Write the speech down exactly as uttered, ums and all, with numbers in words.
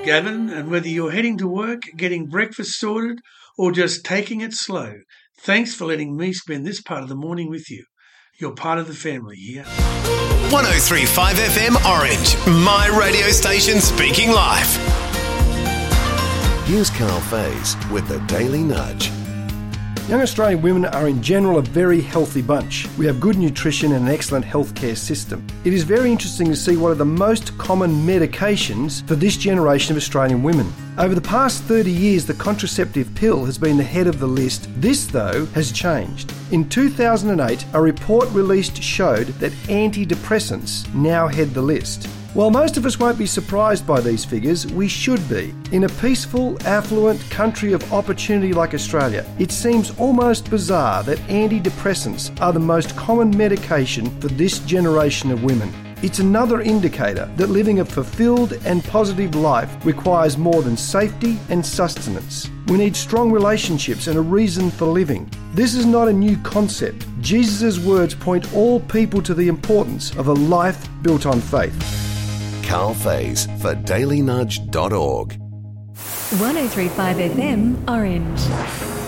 Gavin, and whether you're heading to work, getting breakfast sorted, or just taking it slow, thanks for letting me spend this part of the morning with you. You're part of the family here. one oh three point five F M Orange, my radio station speaking life. Here's Carl Faze with the Daily Nudge. Young Australian women are in general a very healthy bunch. We have good nutrition and an excellent healthcare system. It is very interesting to see what are the most common medications for this generation of Australian women. Over the past thirty years, the contraceptive pill has been the head of the list. This, though, has changed. In two thousand eight, a report released showed that antidepressants now head the list. While most of us won't be surprised by these figures, we should be. In a peaceful, affluent country of opportunity like Australia, it seems almost bizarre that antidepressants are the most common medication for this generation of women. It's another indicator that living a fulfilled and positive life requires more than safety and sustenance. We need strong relationships and a reason for living. This is not a new concept. Jesus' words point all people to the importance of a life built on faith. Carl Faze for daily nudge dot org. one oh three point five F M Orange.